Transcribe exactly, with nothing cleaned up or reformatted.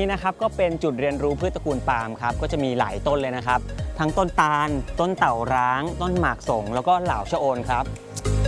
นะครับก็เป็นจุดเรียนรู้พืชตระกูลปาล์มครับก็จะมีหลายต้นเลยนะครับทั้งต้นตาลต้นเต่าร้างต้นหมากสงแล้วก็เหล่าชะโอนครับ